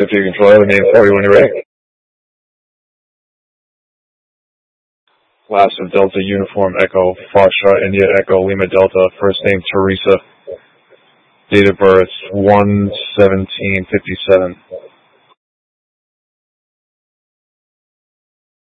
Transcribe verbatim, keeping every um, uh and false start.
fifty control, name for you when you're ready. Last of Delta Uniform Echo, Foxtrot India Echo Lima Delta, first name Teresa, date of birth one seventeen fifty-seven.